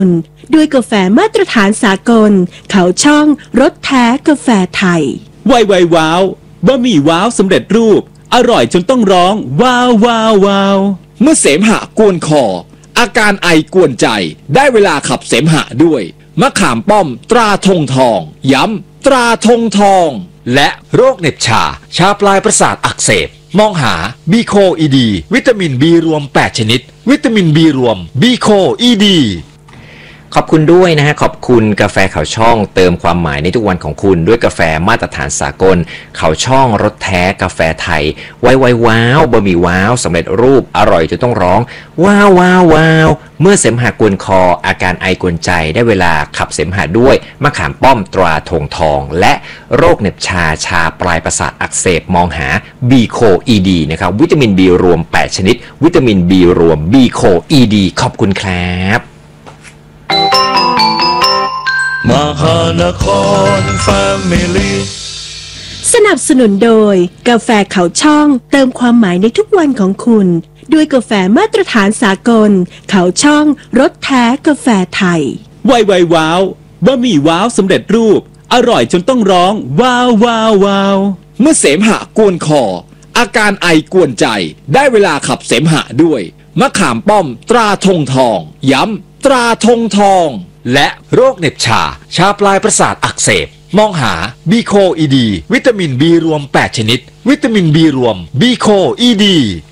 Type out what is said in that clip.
ด้วยกาแฟมาตรฐานสากลเขาช่องรสแท้กาแฟไทยไวว้าวบะหมี่ว้าวสำเร็จรูปอร่อยจนต้องร้องว้าวว้าวว้าวเมื่อเสมหะกวนคออาการไอกวนใจได้เวลาขับเสมหะด้วยมะขามป้อมตราธงทองย้ำตราธงทองและโรคเหน็บชาปลายประสาทอักเสบมองหาบีโคอีดีวิตามินบีรวม8ชนิดวิตามินบีรวมบีโคอีดีขอบคุณด้วยนะฮะขอบคุณกาแฟเขาช่องเติมความหมายในทุกวันของคุณด้วยกาแฟมาตรฐานสากลเขาช่องรสแท้กาแฟไทยไวว้าวบะหมี่ว้าวสำเร็จรูปอร่อยจนต้องร้องว้าวว้าวว้าวเมื่อเสมหะกวนคออาการไอกวนใจได้เวลาขับเสมหะด้วยมะขามป้อมตราธงทองและโรคเหน็บชาปลายประสาทอักเสบมองหาบีโคอีดีนะครับวิตามินบีรวม8ชนิดวิตามินบีรวมบีโคอีดีขอบคุณครับมหานครแฟมิลี่สนับสนุนโดยกาแฟเขาช่องเติมความหมายในทุกวันของคุณด้วยกาแฟมาตรฐานสากลเขาช่องรสแท้กาแฟไทยไวว้าวบะหมี่ว้าวสำเร็จรูปอร่อยจนต้องร้องว้าวว้าวว้าวเมื่อเสมหะกวนคออาการไอกวนใจได้เวลาขับเสมหะด้วยมะขามป้อมตราธงทองย้ำตราธงทองและโรคเหน็บชาปลายประสาทอักเสบมองหาบีโคอีดีวิตามินบีรวม8ชนิดวิตามินบีรวมบีโคอีดี